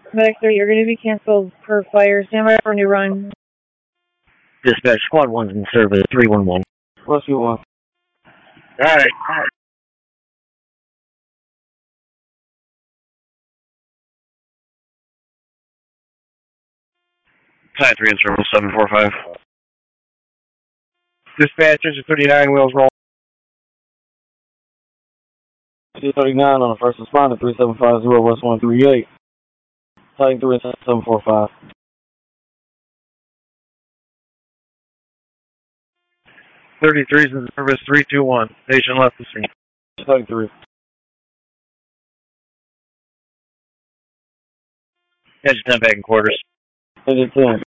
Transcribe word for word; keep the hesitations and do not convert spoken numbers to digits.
Medic three, you're going to be canceled per fire. Stand by for a new run. Dispatch, squad one's in service, three one one. Rescue one. Alright, alright. Side three in service, seven four five. Dispatch, engine thirty-nine, wheels roll. two thirty-nine on the first responder, three seven five zero, West one three eight. Side three, seven four five. thirty-three's in service, three two one. Patient left the scene. thirty-three. Engine ten back in quarters. Engine ten.